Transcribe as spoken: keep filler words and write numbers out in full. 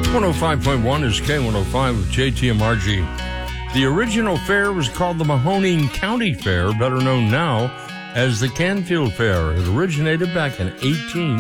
one oh five point one is K one oh five with J T M R G. The original fair was called the Mahoning County Fair, better known now as the Canfield Fair. It originated back in eighteen